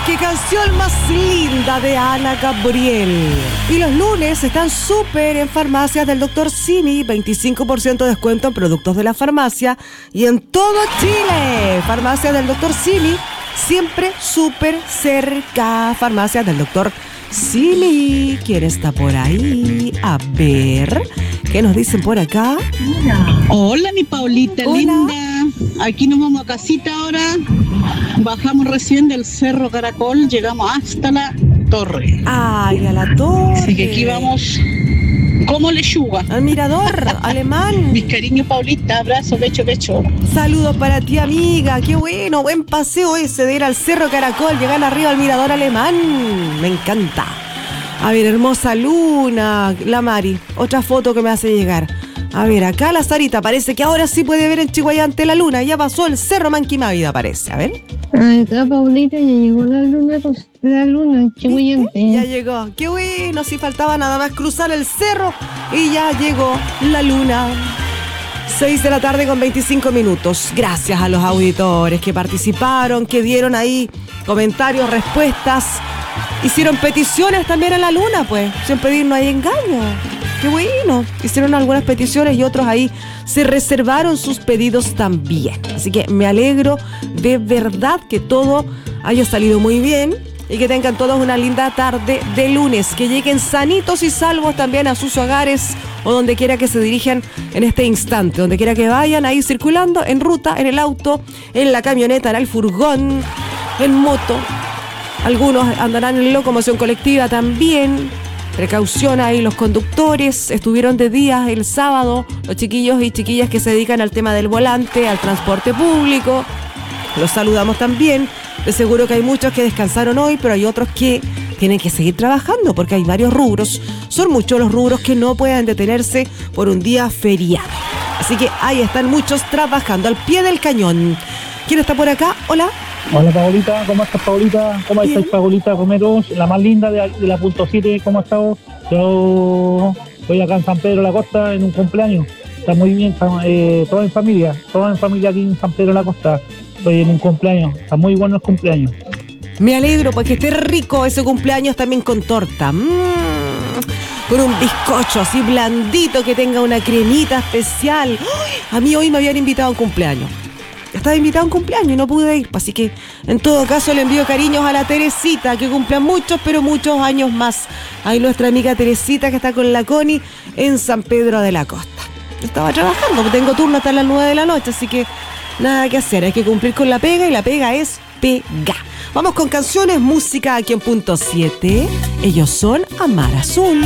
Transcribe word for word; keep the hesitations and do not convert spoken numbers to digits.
qué canción más linda de Ana Gabriel. Y los lunes están súper en farmacias del doctor Simi, veinticinco por ciento de descuento en productos de la farmacia y en todo Chile. Farmacias del doctor Simi, siempre súper cerca. Farmacias del doctor Simi. ¿Quién está por ahí? A ver, ¿qué nos dicen por acá? Hola, mi Paulita. Hola. Linda. Aquí nos vamos a casita ahora. Bajamos recién del Cerro Caracol, llegamos hasta la torre. Ay, a la torre. Así que aquí vamos como lechuga. Al mirador alemán. Mis cariños, Paulita, abrazo, becho, becho. Saludos para ti, amiga. Qué bueno, buen paseo ese de ir al Cerro Caracol, llegar arriba al mirador alemán. Me encanta. A ver, hermosa luna, la Mari. Otra foto que me hace llegar. A ver, acá la Sarita, parece que ahora sí puede ver en Chihuayante la luna. Ya pasó el Cerro Manquimávida, parece. A ver. Acá, Paulita, ya llegó la luna, la luna, Chihuayante. Ya llegó. Qué bueno, si faltaba nada más cruzar el cerro y ya llegó la luna. seis de la tarde con veinticinco minutos. Gracias a los auditores que participaron, que dieron ahí comentarios, respuestas. Hicieron peticiones también a la luna, pues, sin pedir no hay engaño. Qué bueno. Hicieron algunas peticiones y otros ahí se reservaron sus pedidos también. Así que me alegro de verdad que todo haya salido muy bien y que tengan todos una linda tarde de lunes. Que lleguen sanitos y salvos también a sus hogares o donde quiera que se dirijan en este instante. Donde quiera que vayan ahí circulando, en ruta, en el auto, en la camioneta, en el furgón, en moto. Algunos andarán en locomoción colectiva también. Precaución ahí los conductores. Estuvieron de día el sábado los chiquillos y chiquillas que se dedican al tema del volante, al transporte público. Los saludamos también. De seguro que hay muchos que descansaron hoy, pero hay otros que tienen que seguir trabajando porque hay varios rubros. Son muchos los rubros que no pueden detenerse por un día feriado. Así que ahí están muchos trabajando al pie del cañón. ¿Quién está por acá? Hola. Hola, Paulita, ¿cómo estás, Paulita? ¿Cómo Bien. estás, Paulita Romero? La más linda de, de la punto siete, ¿cómo has estado? Yo estoy acá en San Pedro de la Costa en un cumpleaños. Está muy bien, está, eh, todo en familia, todo en familia aquí en San Pedro de la Costa. Estoy en un cumpleaños, está muy bueno el cumpleaños. Me alegro porque esté rico ese cumpleaños también con torta. Mm, con un bizcocho así blandito que tenga una cremita especial. ¡Ay! A mí hoy me habían invitado a un cumpleaños. Estaba invitado a un cumpleaños y no pude ir, así que en todo caso le envío cariños a la Teresita, que cumple muchos, pero muchos años más. Ahí nuestra amiga Teresita que está con la Connie en San Pedro de la Costa. Estaba trabajando, tengo turno hasta las nueve de la noche, así que nada que hacer, hay que cumplir con la pega y la pega es pega. Vamos con canciones, música aquí en punto siete. Ellos son Amar Azul.